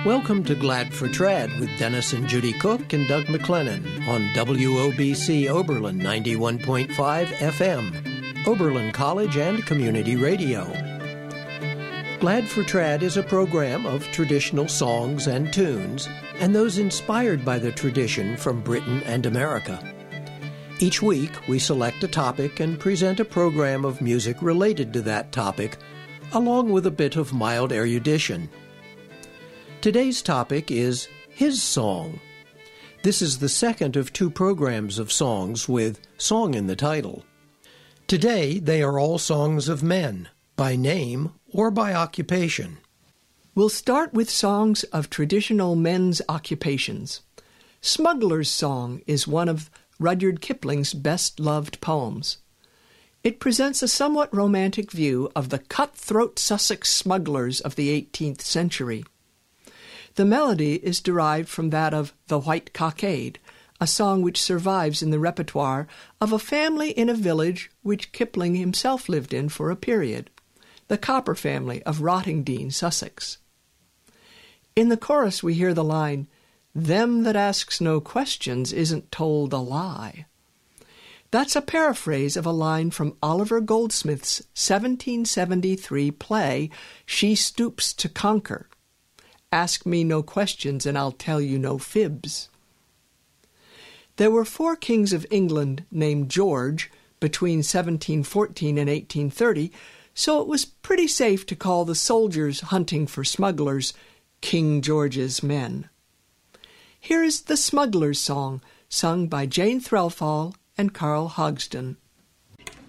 Welcome to Glad for Trad with Dennis and Judy Cook and Doug McLennan on WOBC Oberlin 91.5 FM, Oberlin College and Community Radio. Glad for Trad is a program of traditional songs and tunes, and those inspired by the tradition from Britain and America. Each week, we select a topic and present a program of music related to that topic, along with a bit of mild erudition. Today's topic is His Song. This is the second of two programs of songs with song in the title. Today, they are all songs of men, by name or by occupation. We'll start with songs of traditional men's occupations. Smuggler's Song is one of Rudyard Kipling's best-loved poems. It presents a somewhat romantic view of the cutthroat Sussex smugglers of the 18th century. The melody is derived from that of The White Cockade, a song which survives in the repertoire of a family in a village which Kipling himself lived in for a period, the Copper family of Rottingdean, Sussex. In the chorus we hear the line, "Them that asks no questions isn't told a lie." That's a paraphrase of a line from Oliver Goldsmith's 1773 play, She Stoops to Conquer. Ask me no questions and I'll tell you no fibs. There were 4 kings of England named George between 1714 and 1830, so it was pretty safe to call the soldiers hunting for smugglers King George's men. Here is the Smuggler's Song, sung by Jane Threlfall and Carl Hogsden.